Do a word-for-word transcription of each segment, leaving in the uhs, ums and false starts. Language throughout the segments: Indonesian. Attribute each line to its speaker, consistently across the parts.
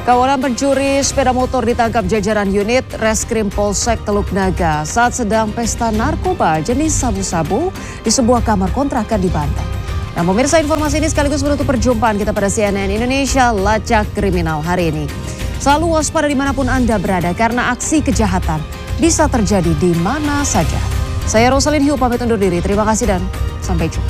Speaker 1: Kawanan pencuri sepeda motor ditangkap jajaran unit Reskrim Polsek Teluk Naga saat sedang pesta narkoba jenis sabu-sabu di sebuah kamar kontrakan di Banten. Nah, pemirsa, informasi ini sekaligus menutup perjumpaan kita pada C N N Indonesia Lacak Kriminal hari ini. Selalu waspada dimanapun Anda berada karena aksi kejahatan bisa terjadi di mana saja. Saya Rosalin Hiu pamit undur diri. Terima kasih dan sampai jumpa.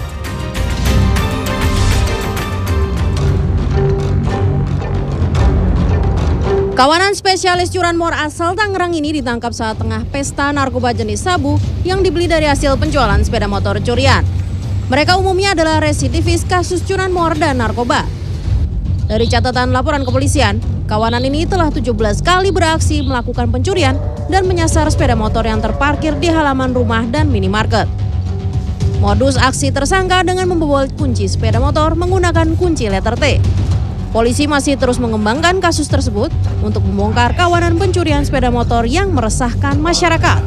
Speaker 2: Kawanan spesialis curanmor asal Tangerang ini ditangkap saat tengah pesta narkoba jenis sabu yang dibeli dari hasil penjualan sepeda motor curian. Mereka umumnya adalah residivis kasus curanmor dan narkoba. Dari catatan laporan kepolisian, kawanan ini telah tujuh belas kali beraksi melakukan pencurian dan menyasar sepeda motor yang terparkir di halaman rumah dan minimarket. Modus aksi tersangka dengan membobol kunci sepeda motor menggunakan kunci letter T. Polisi masih terus mengembangkan kasus tersebut untuk membongkar kawanan pencurian sepeda motor yang meresahkan masyarakat.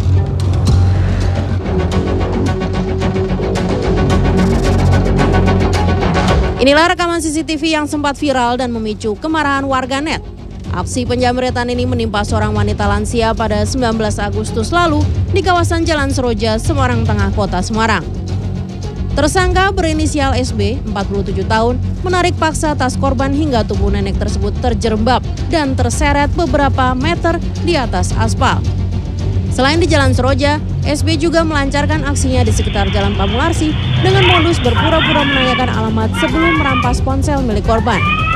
Speaker 2: Inilah rekaman C C T V yang sempat viral dan memicu kemarahan warganet. Aksi penjamretan ini menimpa seorang wanita lansia pada sembilan belas Agustus lalu di kawasan Jalan Seroja, Semarang Tengah, Kota Semarang. Tersangka berinisial S B, empat puluh tujuh tahun, menarik paksa tas korban hingga tubuh nenek tersebut terjerembab dan terseret beberapa meter di atas aspal. Selain di Jalan Seroja, S B juga melancarkan aksinya di sekitar Jalan Pamularsi dengan modus berpura-pura menanyakan alamat sebelum merampas ponsel milik korban.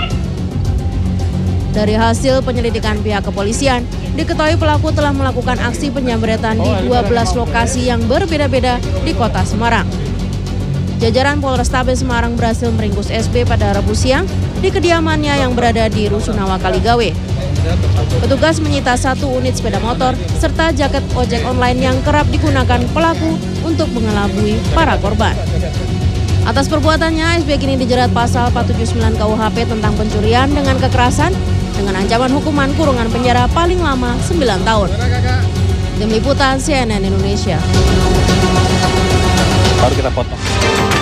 Speaker 2: Dari hasil penyelidikan pihak kepolisian, diketahui pelaku telah melakukan aksi penjamretan di dua belas lokasi yang berbeda-beda di Kota Semarang. Jajaran Polrestabes Semarang berhasil meringkus S B pada Rabu siang di kediamannya yang berada di Rusunawa Kaligawe. Petugas menyita satu unit sepeda motor serta jaket ojek online yang kerap digunakan pelaku untuk mengelabui para korban. Atas perbuatannya, S B kini dijerat pasal empat tujuh sembilan K U H P tentang pencurian dengan kekerasan dengan ancaman hukuman kurungan penjara paling lama sembilan tahun. Tim Liputan C N N Indonesia.
Speaker 3: Baru kita potong.